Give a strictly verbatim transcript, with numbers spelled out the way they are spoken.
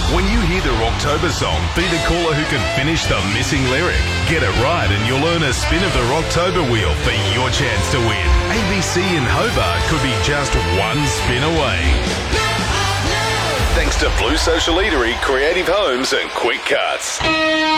When you hear the Rocktober song, be the caller who can finish the missing lyric. Get it right and you'll earn a spin of the Rocktober wheel for your chance to win. A B C in Hobart could be just one spin away. Thanks to Blue Social Eatery, Creative Homes and Quick Cuts.